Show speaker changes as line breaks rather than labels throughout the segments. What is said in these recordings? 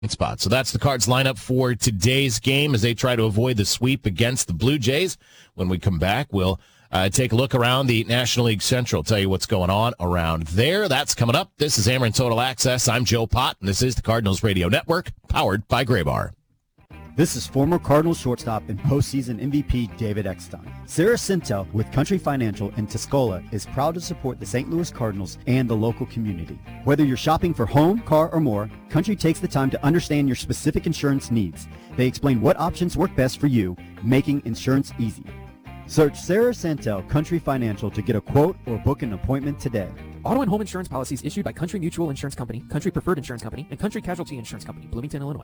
spot. So that's the Cards lineup for today's game as they try to avoid the sweep against the Blue Jays. When we come back, we'll take a look around the National League Central, tell you what's going on around there. That's coming up. This is Ameren Total Access. I'm Joe Pott, and this is the Cardinals Radio Network, powered by Graybar.
This is former Cardinals shortstop and postseason MVP David Eckstein. Sarah Sintel with Country Financial in Tuscola is proud to support the St. Louis Cardinals and the local community. Whether you're shopping for home, car, or more, Country takes the time to understand your specific insurance needs. They explain what options work best for you, making insurance easy. Search Sarah Sintel Country Financial to get a quote or book an appointment today.
Auto and home insurance policies issued by Country Mutual Insurance Company, Country Preferred Insurance Company, and Country Casualty Insurance Company, Bloomington, Illinois.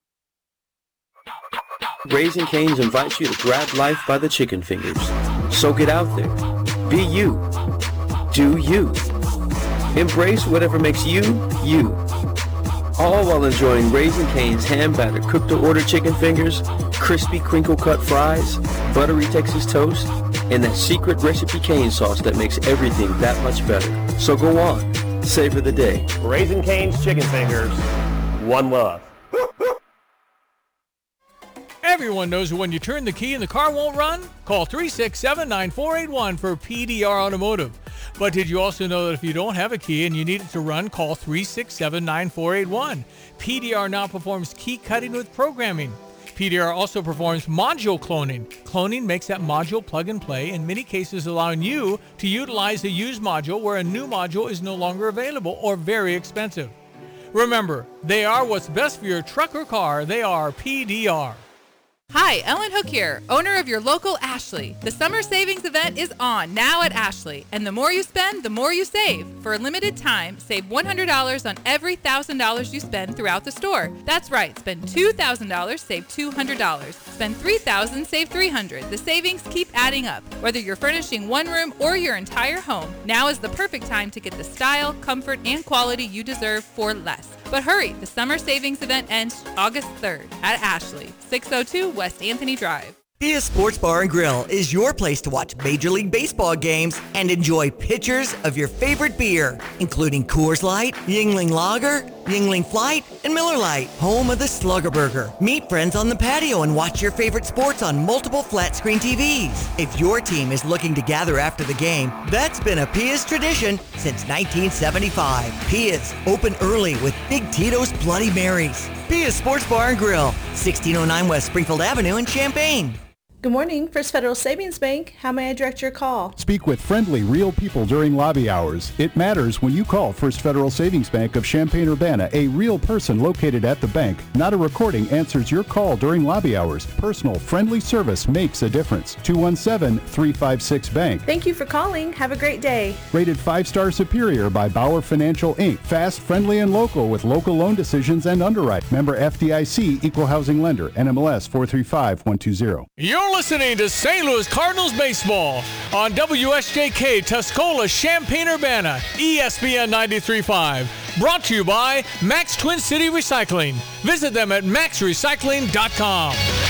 Raising Cane's invites you to grab life by the chicken fingers. So get out there. Be you. Do you. Embrace whatever makes you, you. All while enjoying Raising Cane's hand-battered cooked-to-order chicken fingers, crispy crinkle-cut fries, buttery Texas toast, and that secret recipe cane sauce that makes everything that much better. So go on. Savor the day.
Raising Cane's chicken fingers. One love.
Everyone knows that when you turn the key and the car won't run, call 367-9481 for PDR Automotive. But did you also know that if you don't have a key and you need it to run, call 367-9481. PDR now performs key cutting with programming. PDR also performs module cloning. Cloning makes that module plug and play, in many cases allowing you to utilize a used module where a new module is no longer available or very expensive. Remember, they are what's best for your truck or car. They are PDR.
Hi, Ellen Hook here, owner of your local Ashley. The summer savings event is on now at Ashley, and the more you spend, the more you save. For a limited time, save $100 on every $1,000 you spend throughout the store. That's right, spend $2,000, save $200. Spend $3,000, save $300. The savings keep adding up. Whether you're furnishing one room or your entire home, now is the perfect time to get the style, comfort, and quality you deserve for less. But hurry, the summer savings event ends August 3rd at Ashley, 602 West Anthony Drive.
Dia Sports Bar and Grill is your place to watch Major League Baseball games and enjoy pitchers of your favorite beer, including Coors Light, Yuengling Lager, Yuengling Flight, and Miller Lite, home of the Slugger Burger. Meet friends on the patio and watch your favorite sports on multiple flat-screen TVs. If your team is looking to gather after the game, that's been a Pia's tradition since 1975. Pia's, open early with Big Tito's Bloody Marys. Pia's Sports Bar and Grill, 1609 West Springfield Avenue in Champaign.
Good morning, First Federal Savings Bank. How may I direct your call?
Speak with friendly, real people during lobby hours. It matters when you call First Federal Savings Bank of Champaign-Urbana. A real person located at the bank. Not a recording answers your call during lobby hours. Personal, friendly service makes a difference. 217-356-BANK.
Thank you for calling. Have a great day.
Rated 5-star superior by Bauer Financial, Inc. Fast, friendly, and local with local loan decisions and underwrite. Member FDIC, Equal Housing Lender. NMLS 435120.
You're listening to St. Louis Cardinals baseball on WSJK Tuscola, Champaign-Urbana, ESPN 93.5. Brought to you by Max Twin City Recycling. Visit them at maxrecycling.com.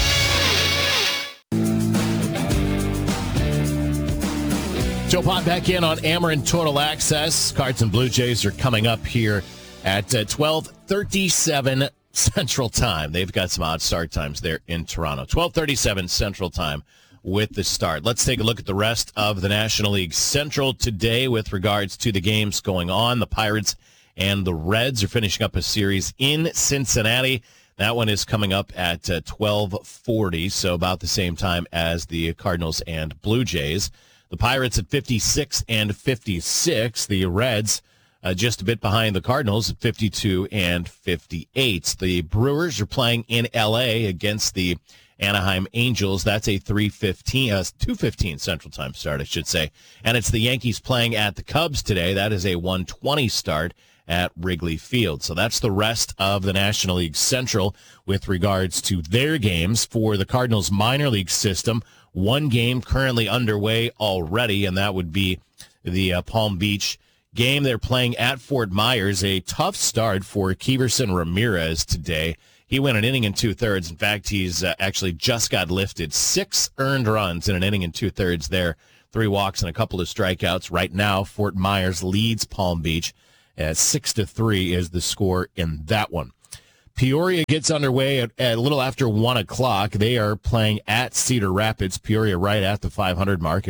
Joe Pott back in on Ameren Total Access. Cards and Blue Jays are coming up here at 12:37 Central Time. They've got some odd start times there in Toronto. 12:37 Central Time with the start. Let's take a look at the rest of the National League Central today with regards to the games going on. The Pirates and the Reds are finishing up a series in Cincinnati. That one is coming up at 12:40, so about the same time as the Cardinals and Blue Jays. The Pirates at 56 and 56. The Reds just a bit behind the Cardinals at 52 and 58. The Brewers are playing in L.A. against the Anaheim Angels. That's a 2:15 Central Time start, I should say. And it's the Yankees playing at the Cubs today. That is a 1:20 start at Wrigley Field. So that's the rest of the National League Central with regards to their games. For the Cardinals minor league system, one game currently underway already, and that would be the Palm Beach game. They're playing at Fort Myers. A tough start for Keverson Ramirez today. He went an inning and 2/3. In fact, he's actually just got lifted. 6 earned runs in an inning and 2/3 there. 3 walks and a couple of strikeouts. Right now, Fort Myers leads Palm Beach at 6-3 is the score in that one. Peoria gets underway at a little after 1 o'clock. They are playing at Cedar Rapids. Peoria right at the 500 mark at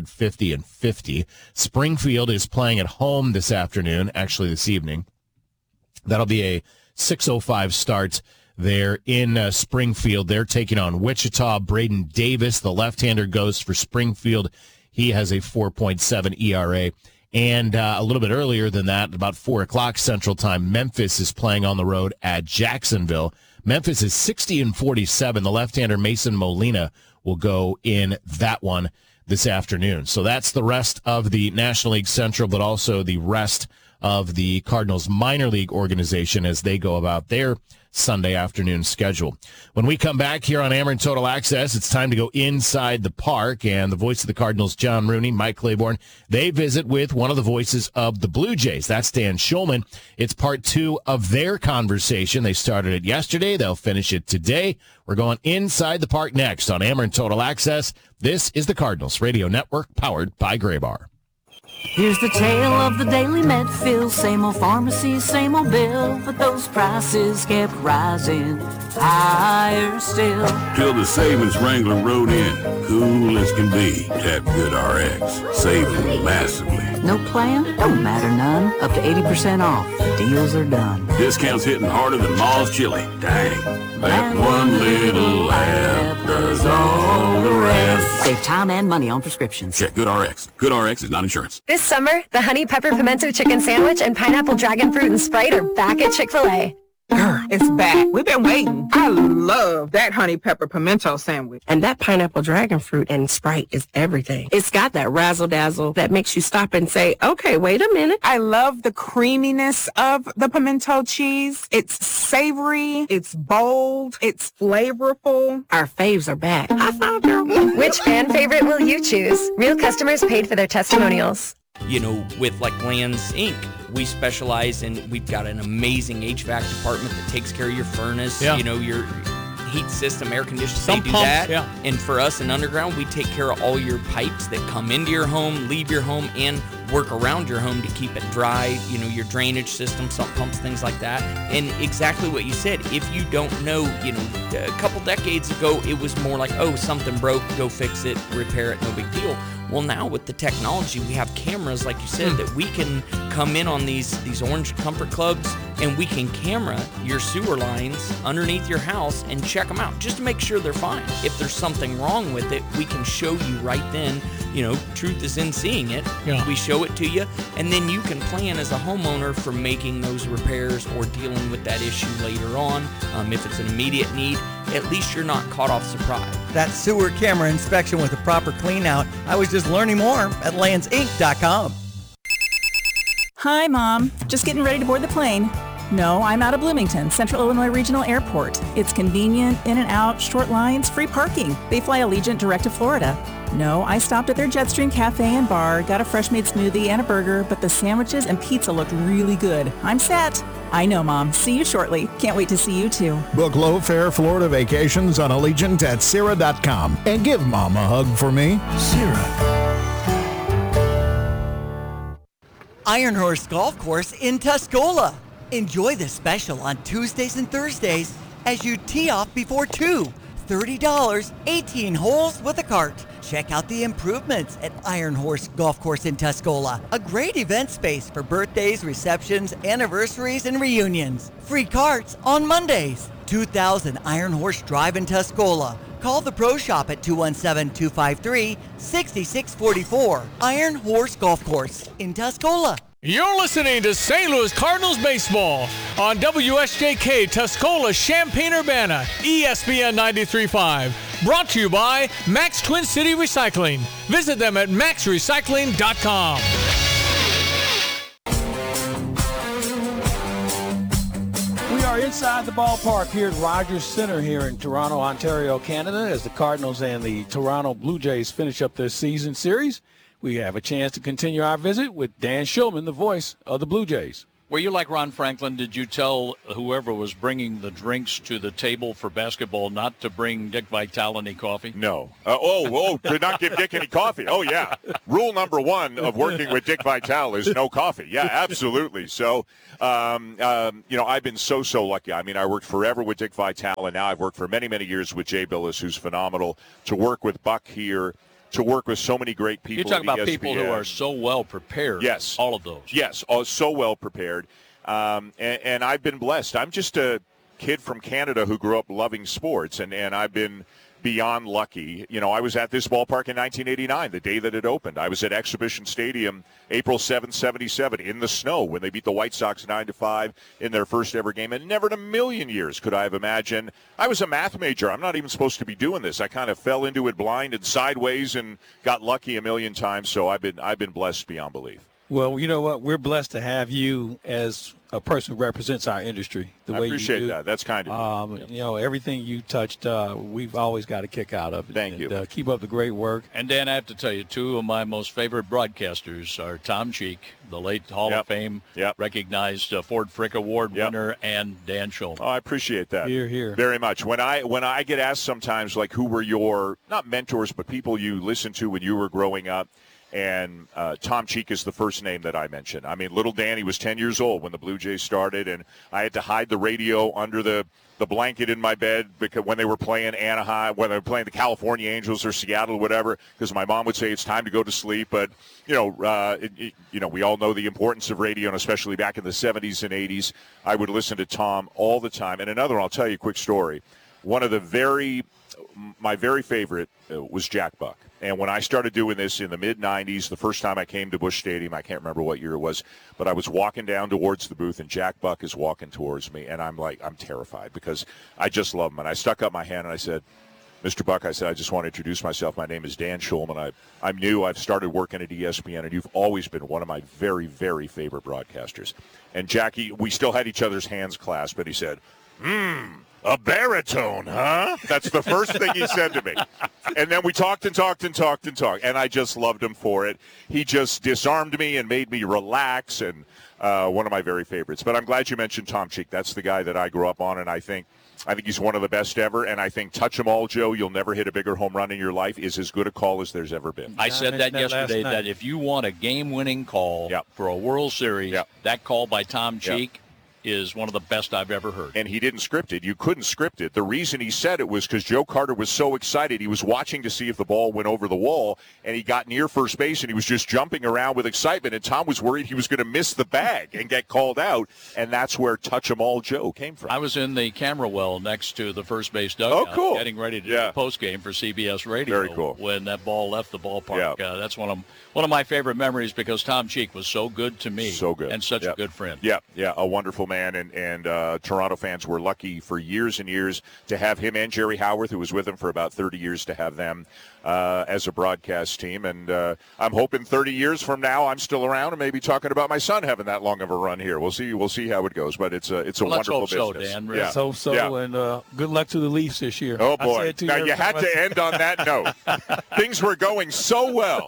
50-50. Springfield is playing at home this afternoon, actually this evening. That'll be a 6:05 start there in Springfield. They're taking on Wichita. Braden Davis, the left-hander, goes for Springfield. He has a 4.7 ERA. And a little bit earlier than that, about 4 o'clock Central Time, Memphis is playing on the road at Jacksonville. Memphis is 60-47. The left-hander Mason Molina will go in that one this afternoon. So that's the rest of the National League Central, but also the rest of the Cardinals minor league organization as they go about their Sunday afternoon schedule. When we come back here on Ameren Total Access, it's time to go inside the park, and the voice of the Cardinals, John Rooney, Mike Claiborne, they visit with one of the voices of the Blue Jays. That's Dan Schulman. It's part 2 of their conversation. They started it yesterday. They'll finish it today. We're going inside the park next on Ameren Total Access. This is the Cardinals Radio Network, powered by Graybar.
Here's the tale of the daily Medfield, same old pharmacy, same old bill, but those prices kept rising higher still.
Till the savings Wrangler rode in, cool as can be. Tap Good RX, saving massively.
No plan? Don't matter none. Up to 80% off. Deals are done.
Discounts hitting harder than Ma's chili. Dang, that one little app does all the rest.
Save time and money on prescriptions.
Check Good RX. Good RX is not insurance.
This summer, the Honey Pepper Pimento Chicken Sandwich and Pineapple Dragon Fruit and Sprite are back at Chick-fil-A.
It's back. We've been waiting. I love that Honey Pepper Pimento Sandwich.
And that Pineapple Dragon Fruit and Sprite is everything. It's got that razzle-dazzle that makes you stop and say, okay, wait a minute.
I love the creaminess of the pimento cheese. It's savory. It's bold. It's flavorful.
Our faves are back. High five, girl.
Which fan favorite will you choose? Real customers paid for their testimonials.
You know, with like Lands Inc., we specialize in, we've got an amazing HVAC department that takes care of your furnace, you know, your heat system, air conditioning, they do that. Yeah. And for us in Underground, we take care of all your pipes that come into your home, leave your home, and work around your home to keep it dry, you know, your drainage system, sump pumps, things like that. And exactly what you said, if you don't know, you know, a couple decades ago, it was more like, oh, something broke, go fix it, repair it, no big deal. Well, now with the technology, we have cameras, like you said, that we can come in on these orange comfort clubs, and we can camera your sewer lines underneath your house and check them out just to make sure they're fine. If there's something wrong with it, we can show you right then. You know, truth is in seeing it. Yeah. We show it to you, and then you can plan as a homeowner for making those repairs or dealing with that issue later on. If it's an immediate need, at least you're not caught off surprise.
That sewer camera inspection with a proper clean out. I was just learning more at landsinc.com.
Hi, Mom. Just getting ready to board the plane. No, I'm out of Bloomington, Central Illinois Regional Airport. It's convenient, in and out, short lines, free parking. They fly Allegiant direct to Florida. No, I stopped at their Jetstream Cafe and Bar, got a fresh made smoothie and a burger, but the sandwiches and pizza looked really good. I'm set. I know, Mom. See you shortly. Can't wait to see you, too.
Book low-fare Florida vacations on Allegiant at Sierra.com. And give Mom a hug for me. Sierra.
Iron Horse Golf Course in Tuscola. Enjoy the special on Tuesdays and Thursdays as you tee off before 2. $30, 18 holes with a cart. Check out the improvements at Iron Horse Golf Course in Tuscola. A great event space for birthdays, receptions, anniversaries, and reunions. Free carts on Mondays. 2000 Iron Horse Drive in Tuscola. Call the Pro Shop at 217-253-6644. Iron Horse Golf Course in Tuscola.
You're listening to St. Louis Cardinals baseball on WSJK Tuscola, Champaign-Urbana, ESPN 93.5. Brought to you by Max Twin City Recycling. Visit them at maxrecycling.com.
We are inside the ballpark here at Rogers Center here in Toronto, Ontario, Canada, as the Cardinals and the Toronto Blue Jays finish up their season series. We have a chance to continue our visit with Dan Schulman, the voice of the Blue Jays.
Were you like Ron Franklin? Did you tell whoever was bringing the drinks to the table for basketball not to bring Dick Vitale any coffee?
No. To not give Dick any coffee. Oh, yeah. Rule number one of working with Dick Vitale is no coffee. Yeah, absolutely. So, I've been so lucky. I mean, I worked forever with Dick Vitale, and now I've worked for many, many years with Jay Billis, who's phenomenal. To work with Buck here, to work with so many great people.
You talk about ESPN. People who are so well prepared.
Yes.
All of those.
Yes, so well prepared. And I've been blessed. I'm just a kid from Canada who grew up loving sports, and I've been beyond lucky. I was at this ballpark in 1989, the day that it opened. I was at Exhibition Stadium April 7th, 77, in the snow when they beat the White Sox 9-5 in their first ever game. And never in a million years could I have imagined. I was a math major. I'm not even supposed to be doing this. I kind of fell into it blind and sideways and got lucky a million times. So I've been blessed beyond belief.
Well, you know what? We're blessed to have you as a person who represents our industry.
I appreciate that. That's kind of
you. Everything you touched, we've always got a kick out of it.
Thank you.
Keep up the great work.
And, Dan, I have to tell you, two of my most favorite broadcasters are Tom Cheek, the late Hall of Fame, recognized Ford Frick Award winner, and Dan Shulman.
Oh, I appreciate that.
Here.
Very much. When I get asked sometimes, like, who were your, not mentors, but people you listened to when you were growing up, and Tom Cheek is the first name that I mentioned. I mean, little Danny was 10 years old when the Blue Jays started, and I had to hide the radio under the blanket in my bed because when they were playing Anaheim, when they were playing the California Angels or Seattle, whatever, because my mom would say it's time to go to sleep. But, we all know the importance of radio, and especially back in the 70s and 80s, I would listen to Tom all the time. And I'll tell you a quick story. One of my very favorite was Jack Buck. And when I started doing this in the mid-'90s, the first time I came to Busch Stadium, I can't remember what year it was, but I was walking down towards the booth, and Jack Buck is walking towards me, and I'm terrified because I just love him. And I stuck up my hand, and I said, Mr. Buck, I said, I just want to introduce myself. My name is Dan Shulman. I'm new. I've started working at ESPN, and you've always been one of my very, very favorite broadcasters. And Jackie, we still had each other's hands clasped, but he said, a baritone, huh? That's the first thing he said to me. And then we talked, and I just loved him for it. He just disarmed me and made me relax, and one of my very favorites. But I'm glad you mentioned Tom Cheek. That's the guy that I grew up on, and I think he's one of the best ever. And I think touch 'em all, Joe, you'll never hit a bigger home run in your life is as good a call as there's ever been.
I said that yesterday, that if you want a game-winning call for a World Series, that call by Tom Cheek is one of the best I've ever heard.
And he didn't script it. You couldn't script it. The reason he said it was because Joe Carter was so excited. He was watching to see if the ball went over the wall, and he got near first base, and he was just jumping around with excitement, and Tom was worried he was going to miss the bag and get called out, and that's where Touch 'em all Joe came from.
I was in the camera well next to the first base dugout, getting ready to do the postgame for CBS Radio.
Very cool.
When that ball left the ballpark. That's one of my favorite memories because Tom Cheek was so good to me.
So good.
And such a good friend.
Yeah, a wonderful man, and Toronto fans were lucky for years and years to have him and Jerry Howarth, who was with him for about 30 years, to have them as a broadcast team. And I'm hoping 30 years from now I'm still around and maybe talking about my son having that long of a run here. We'll see how it goes, but it's a wonderful business.
So, Dan. Really.
And good luck to the Leafs this year.
Oh boy! Now you had to end on that note. Things were going so well.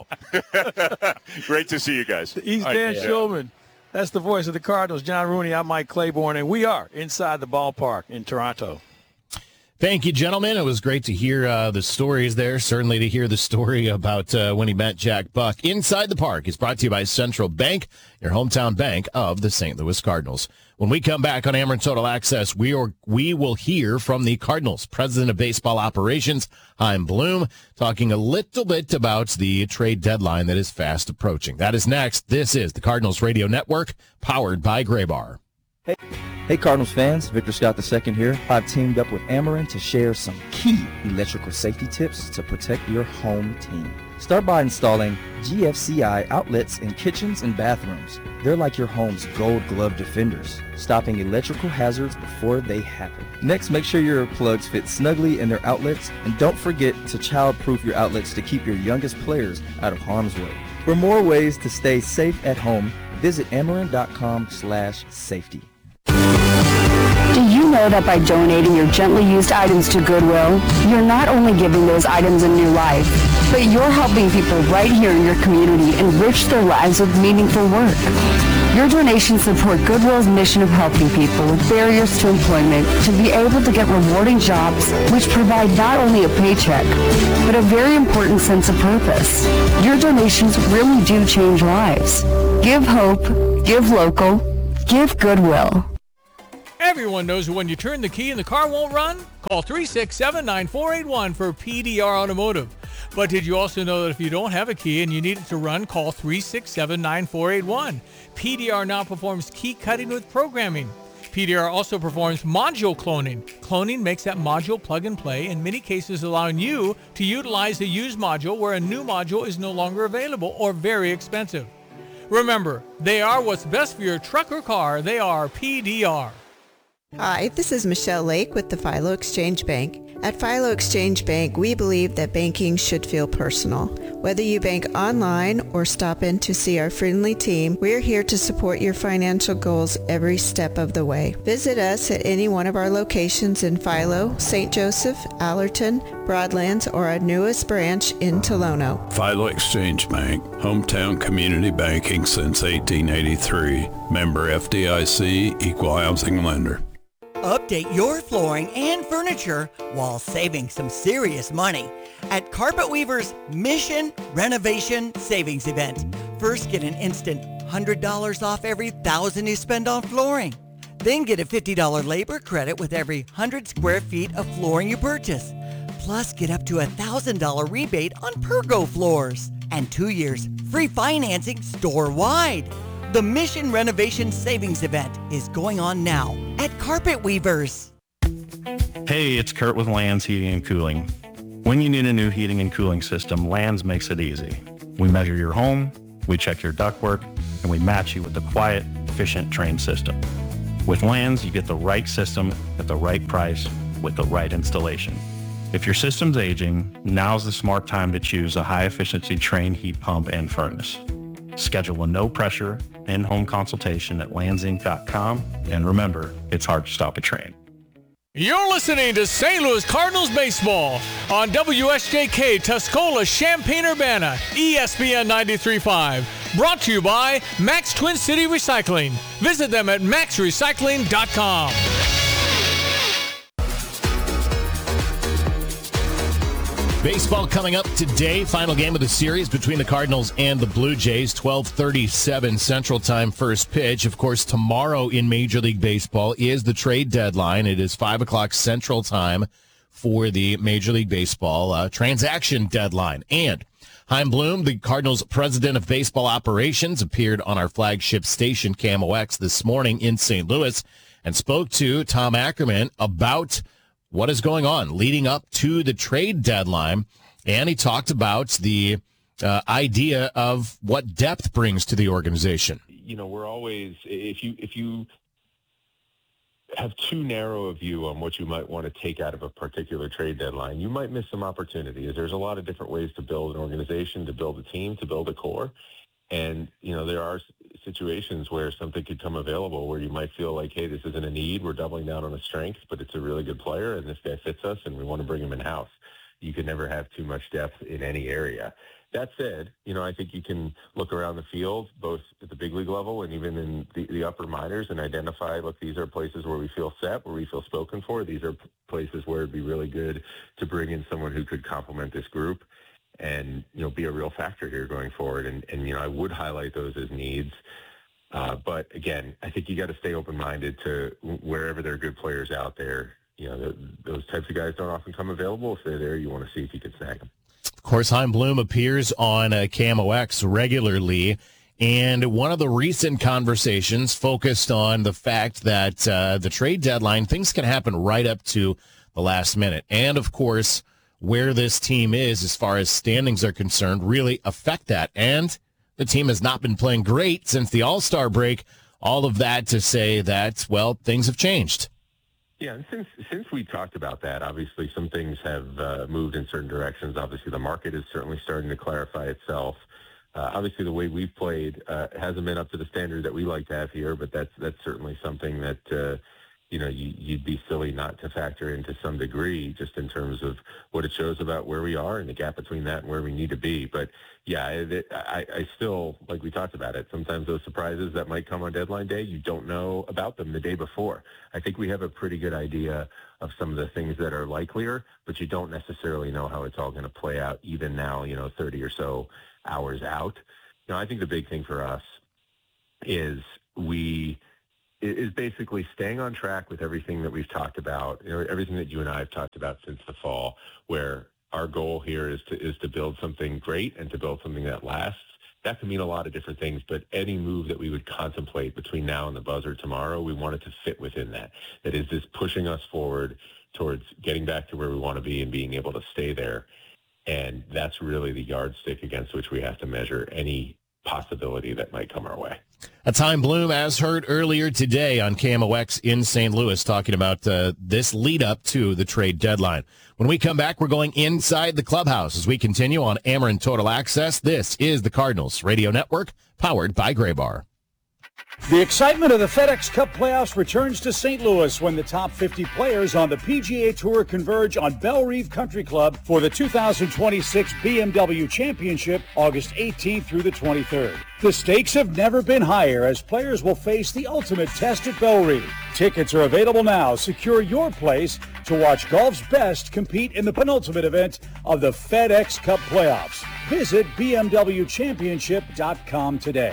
Great to see you guys.
He's Dan Shulman. That's the voice of the Cardinals. John Rooney, I'm Mike Claiborne, and we are inside the ballpark in Toronto.
Thank you, gentlemen. It was great to hear the stories there. Certainly to hear the story about when he met Jack Buck. Inside the Park is brought to you by Central Bank, your hometown bank of the St. Louis Cardinals. When we come back on Ameren Total Access, we will hear from the Cardinals president of baseball operations, Chaim Bloom, talking a little bit about the trade deadline that is fast approaching. That is next. This is the Cardinals Radio Network, powered by Graybar.
Hey Cardinals fans, Victor Scott II here. I've teamed up with Ameren to share some key electrical safety tips to protect your home team. Start by installing GFCI outlets in kitchens and bathrooms. They're like your home's gold glove defenders, stopping electrical hazards before they happen. Next, make sure your plugs fit snugly in their outlets, and don't forget to child-proof your outlets to keep your youngest players out of harm's way. For more ways to stay safe at home, visit Ameren.com/safety.
Do you know that by donating your gently used items to Goodwill, you're not only giving those items a new life, but you're helping people right here in your community enrich their lives with meaningful work. Your donations support Goodwill's mission of helping people with barriers to employment to be able to get rewarding jobs which provide not only a paycheck, but a very important sense of purpose. Your donations really do change lives. Give hope, give local, give Goodwill.
Everyone knows that when you turn the key and the car won't run, call 367-9481 for PDR Automotive. But did you also know that if you don't have a key and you need it to run, call 367-9481. PDR now performs key cutting with programming. PDR also performs module cloning. Cloning makes that module plug and play, in many cases allowing you to utilize a used module where a new module is no longer available or very expensive. Remember, they are what's best for your truck or car. They are PDR.
Hi, this is Michelle Lake with the Philo Exchange Bank. At Philo Exchange Bank, we believe that banking should feel personal. Whether you bank online or stop in to see our friendly team, we're here to support your financial goals every step of the way. Visit us at any one of our locations in Philo, St. Joseph, Allerton, Broadlands, or our newest branch in Tolono.
Philo Exchange Bank, hometown community banking since 1883. Member FDIC, equal housing lender.
Update your flooring and furniture while saving some serious money at Carpet Weaver's Mission Renovation Savings Event. First, get an instant $100 off every $1,000 you spend on flooring. Then get a $50 labor credit with every 100 square feet of flooring you purchase. Plus, get up to a $1,000 rebate on Pergo floors. And 2 years free financing store-wide. The Mission Renovation Savings Event is going on now at Carpet Weavers.
Hey, it's Kurt with Lands Heating and Cooling. When you need a new heating and cooling system, Lands makes it easy. We measure your home, we check your ductwork, and we match you with a quiet, efficient, trained system. With Lands, you get the right system at the right price with the right installation. If your system's aging, now's the smart time to choose a high-efficiency trained heat pump and furnace. Schedule a no-pressure, in-home consultation at landsinc.com. And remember, it's hard to stop a train.
You're listening to St. Louis Cardinals baseball on WSJK Tuscola, Champaign-Urbana, ESPN 93.5. Brought to you by Max Twin City Recycling. Visit them at maxrecycling.com.
Baseball coming up today. Final game of the series between the Cardinals and the Blue Jays. 12:37 Central Time first pitch. Of course, tomorrow in Major League Baseball is the trade deadline. It is 5 o'clock Central Time for the Major League Baseball transaction deadline. And Chaim Bloom, the Cardinals president of baseball operations, appeared on our flagship station, KMOX, this morning in St. Louis and spoke to Tom Ackerman about what is going on leading up to the trade deadline. And he talked about the idea of what depth brings to the organization.
You know, we're always, if you have too narrow a view on what you might want to take out of a particular trade deadline, you might miss some opportunities. There's a lot of different ways to build an organization, to build a team, to build a core. And, you know, there are situations where something could come available where you might feel like, hey, this isn't a need. We're doubling down on a strength, but it's a really good player, and this guy fits us, and we want to bring him in-house. You can never have too much depth in any area. That said, you know, I think you can look around the field, both at the big league level and even in the upper minors, and identify, look, these are places where we feel set, where we feel spoken for. These are places where it'd be really good to bring in someone who could complement this group and, you know, be a real factor here going forward. And you know, I would highlight those as needs. But again, I think you got to stay open-minded to wherever there are good players out there. You know, those types of guys don't often come available. If they're there, you want to see if you can snag them.
Of course, Chaim Bloom appears on KMOX regularly. And one of the recent conversations focused on the fact that the trade deadline, things can happen right up to the last minute. And, of course, where this team is as far as standings are concerned really affect that. And the team has not been playing great since the All-Star break. All of that to say that, well, things have changed.
Yeah, and since we talked about that, obviously some things have moved in certain directions. Obviously the market is certainly starting to clarify itself. Obviously the way we've played hasn't been up to the standard that we like to have here, but that's certainly something that you'd be silly not to factor into some degree just in terms of what it shows about where we are and the gap between that and where we need to be. But yeah, I still, like we talked about it, sometimes those surprises that might come on deadline day, you don't know about them the day before. I think we have a pretty good idea of some of the things that are likelier, but you don't necessarily know how it's all going to play out even now, 30 or so hours out. I think the big thing for us is basically staying on track with everything that we've talked about, everything that you and I have talked about since the fall, where our goal here is to build something great and to build something that lasts. That can mean a lot of different things, but any move that we would contemplate between now and the buzzer tomorrow, we want it to fit within that. That is just pushing us forward towards getting back to where we want to be and being able to stay there. And that's really the yardstick against which we have to measure any possibility that might come our way.
A Time Bloom, as heard earlier today on KMOX in St. Louis, talking about this lead up to the trade deadline. When we come back, we're going inside the clubhouse as we continue on Ameren Total Access. This is the Cardinals Radio Network, powered by Graybar.
The excitement of the FedEx Cup playoffs returns to St. Louis when the top 50 players on the PGA Tour converge on Bellerive Country Club for the 2026 BMW Championship, August 18th through the 23rd. The stakes have never been higher as players will face the ultimate test at Bellerive. Tickets are available now. Secure your place to watch golf's best compete in the penultimate event of the FedEx Cup playoffs. Visit BMWChampionship.com today.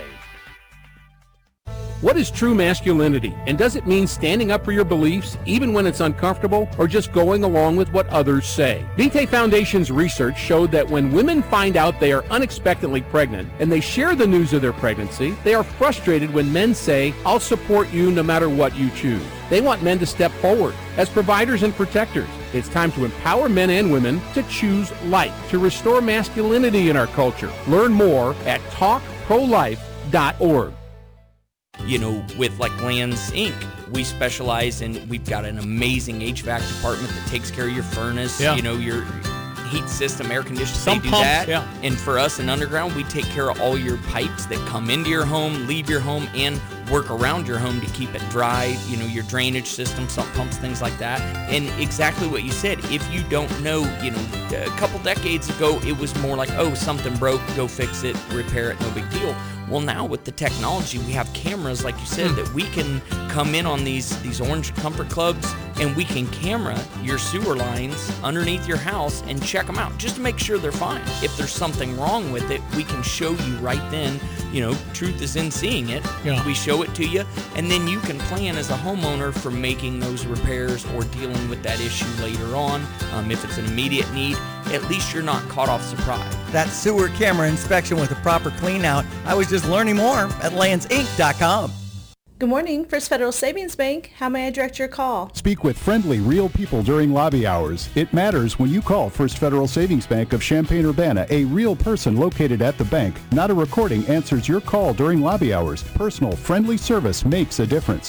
What is true masculinity, and does it mean standing up for your beliefs even when it's uncomfortable, or just going along with what others say? Vitae Foundation's research showed that when women find out they are unexpectedly pregnant and they share the news of their pregnancy, they are frustrated when men say, "I'll support you no matter what you choose." They want men to step forward as providers and protectors. It's time to empower men and women to choose life, to restore masculinity in our culture. Learn more at talkprolife.org.
With like Lands Inc., we specialize in, we've got an amazing HVAC department that takes care of your furnace, your heat system, air conditioning, they do that. Yeah. And for us in Underground, we take care of all your pipes that come into your home, leave your home, and work around your home to keep it dry, your drainage system, sump pumps, things like that. And exactly what you said, if you don't know, a couple decades ago, it was more like, oh, something broke, go fix it, repair it, no big deal. Well, now with the technology, we have cameras, like you said, that we can come in on these orange comfort clubs, and we can camera your sewer lines underneath your house and check them out just to make sure they're fine. If there's something wrong with it, we can show you right then. Truth is in seeing it. Yeah. We show it to you, and then you can plan as a homeowner for making those repairs or dealing with that issue later on. If it's an immediate need, at least you're not caught off surprise.
That sewer camera inspection with a proper clean out. I was just learning more at landsinc.com.
Good morning, First Federal Savings Bank. How may I direct your call?
Speak with friendly, real people during lobby hours. It matters when you call First Federal Savings Bank of Champaign-Urbana. A real person located at the bank. Not a recording answers your call during lobby hours. Personal, friendly service makes a difference.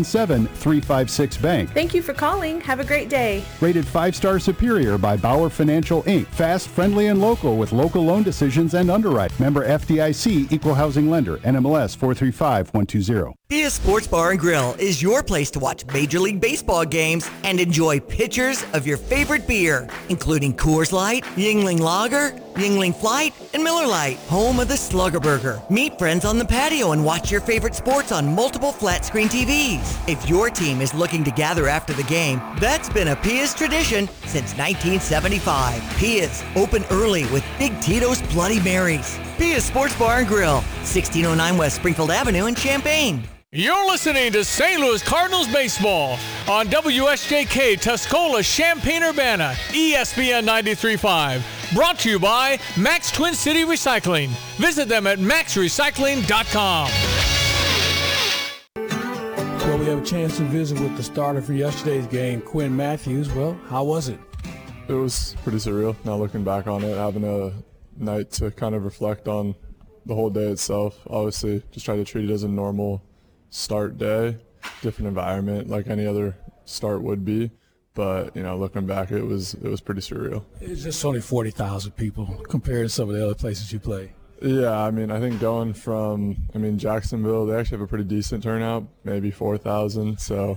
217-356-BANK.
Thank you for calling. Have a great day.
Rated 5-star superior by Bauer Financial, Inc. Fast, friendly, and local with local loan decisions and underwrite. Member FDIC, Equal Housing Lender. NMLS 435120.
Pia's Sports Bar and Grill is your place to watch Major League Baseball games and enjoy pitchers of your favorite beer, including Coors Light, Yuengling Lager, Yuengling Flight, and Miller Lite, home of the Slugger Burger. Meet friends on the patio and watch your favorite sports on multiple flat-screen TVs. If your team is looking to gather after the game, that's been a Pia's tradition since 1975. Pia's, open early with Big Tito's Bloody Marys. Pia's Sports Bar and Grill, 1609 West Springfield Avenue in Champaign.
You're listening to St. Louis Cardinals baseball on WSJK Tuscola, Champaign-Urbana, ESPN 93.5. Brought to you by Max Twin City Recycling. Visit them at maxrecycling.com.
So we have a chance to visit with the starter for yesterday's game, Quinn Matthews. Well, how was it?
It was pretty surreal. Now looking back on it, having a night to kind of reflect on the whole day itself. Obviously, just try to treat it as a normal start day, different environment like any other start would be. But, looking back, it was pretty surreal.
It's just only 40,000 people compared to some of the other places you play.
Yeah, I think going from, Jacksonville, they actually have a pretty decent turnout, maybe 4,000. So,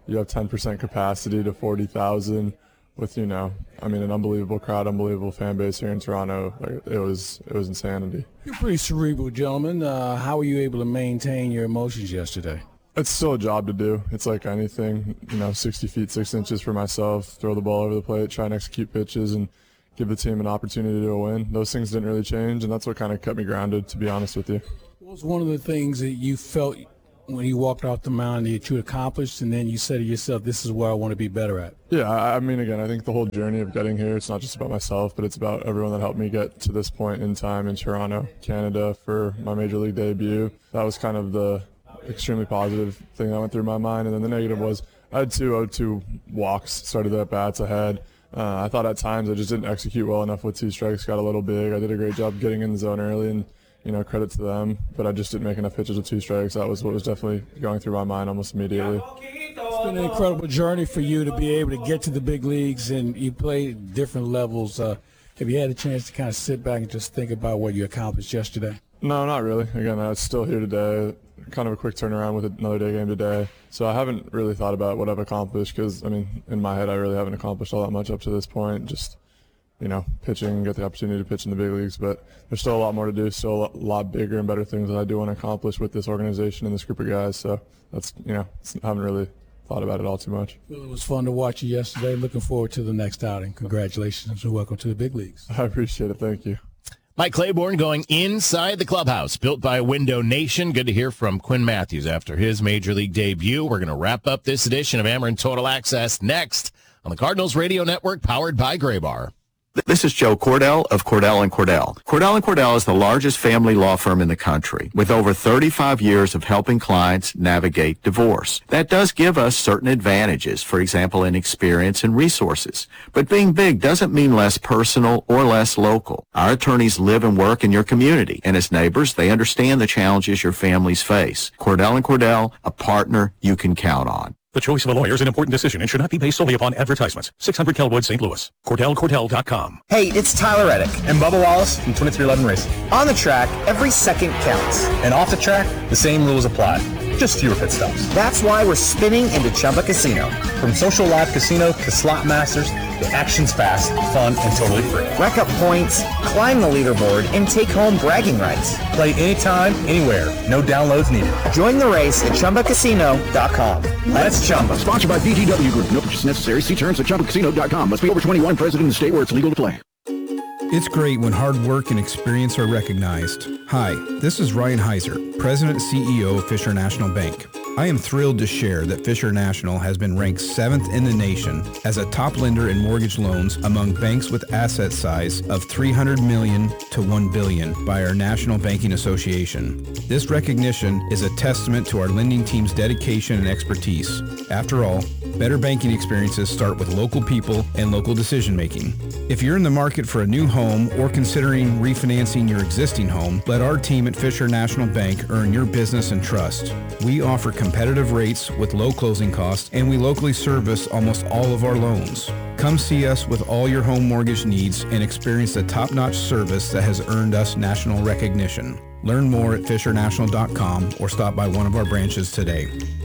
you have 10% capacity to 40,000 with, an unbelievable crowd, unbelievable fan base here in Toronto. It was insanity.
You're pretty cerebral, gentlemen. How were you able to maintain your emotions yesterday?
It's still a job to do. It's like anything, 60 feet, 6 inches for myself, throw the ball over the plate, try and execute pitches, and give the team an opportunity to win. Those things didn't really change, and that's what kind of kept me grounded, to be honest with you.
What was one of the things that you felt when you walked off the mound that you accomplished, and then you said to yourself, this is where I want to be better at?
Yeah, again, I think the whole journey of getting here, it's not just about myself, but it's about everyone that helped me get to this point in time in Toronto, Canada, for my Major League debut. That was kind of the extremely positive thing that went through my mind, and then the negative was I had 2 walks, started at bats ahead. I thought at times I just didn't execute well enough with 2 strikes, got a little big. I did a great job getting in the zone early, and credit to them, but I just didn't make enough pitches with 2 strikes. That was what was definitely going through my mind almost immediately.
It's been an incredible journey for you to be able to get to the big leagues, and you played different levels. Have you had a chance to kind of sit back and just think about what you accomplished yesterday?
No, not really. Again, I'm still here today. Kind of a quick turnaround with another day game today. So I haven't really thought about what I've accomplished because, in my head, I really haven't accomplished all that much up to this point. Just, pitching, get the opportunity to pitch in the big leagues. But there's still a lot more to do, still a lot bigger and better things that I do want to accomplish with this organization and this group of guys. So that's, I haven't really thought about it all too much.
Well, it was fun to watch you yesterday. Looking forward to the next outing. Congratulations and welcome to the big leagues.
I appreciate it. Thank you.
Mike Claiborne going inside the clubhouse, built by Window Nation. Good to hear from Quinn Matthews after his Major League debut. We're going to wrap up this edition of Ameren Total Access next on the Cardinals Radio Network, powered by Graybar.
This is Joe Cordell of Cordell & Cordell. Cordell & Cordell is the largest family law firm in the country with over 35 years of helping clients navigate divorce. That does give us certain advantages, for example, in experience and resources. But being big doesn't mean less personal or less local. Our attorneys live and work in your community, and as neighbors, they understand the challenges your families face. Cordell & Cordell, a partner you can count on.
The choice of a lawyer is an important decision and should not be based solely upon advertisements. 600 Kelwood, St. Louis. CordellCordell.com.
Hey, it's Tyler Reddick and Bubba Wallace from 2311 Racing. On the track, every second counts. And off the track, the same rules apply. Just fewer pit stops. That's why we're spinning into Chumba Casino. From social live casino to slot masters, the action's fast, fun, and totally free. Rack up points, climb the leaderboard, and take home bragging rights. Play anytime, anywhere. No downloads needed. Join the race at ChumbaCasino.com. Let's Chumba.
Sponsored by VGW Group. No purchase necessary. See terms at ChumbaCasino.com. Must be over 21, present in the state where it's legal to play.
It's great when hard work and experience are recognized. Hi, this is Ryan Heiser, President and CEO of Fisher National Bank. I am thrilled to share that Fisher National has been ranked 7th in the nation as a top lender in mortgage loans among banks with asset size of $300 million to $1 billion by our National Banking Association. This recognition is a testament to our lending team's dedication and expertise. After all, better banking experiences start with local people and local decision making. If you're in the market for a new home or considering refinancing your existing home, let our team at Fisher National Bank earn your business and trust. We offer competitive rates with low closing costs, and we locally service almost all of our loans. Come see us with all your home mortgage needs and experience the top-notch service that has earned us national recognition. Learn more at fishernational.com or stop by one of our branches today.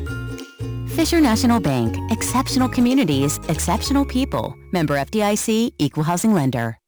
Fisher National Bank. Exceptional communities, exceptional people. Member FDIC, Equal Housing Lender.